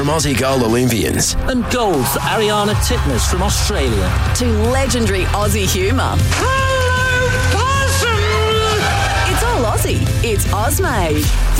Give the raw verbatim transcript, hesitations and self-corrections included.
from Aussie goal Olympians. And gold for Ariana Titmus from Australia. To legendary Aussie humour. Hello, possum! It's all Aussie. It's Ozmade.